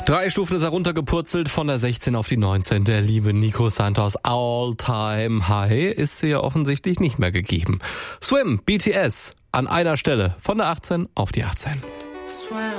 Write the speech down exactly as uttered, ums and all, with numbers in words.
Drei Stufen ist er runtergepurzelt von der sechzehn auf die neunzehn. Der liebe Nico Santos All-Time High ist sie ja offensichtlich nicht mehr gegeben. Swim, B T S, an einer Stelle von der achtzehn auf die achtzehn. Swim.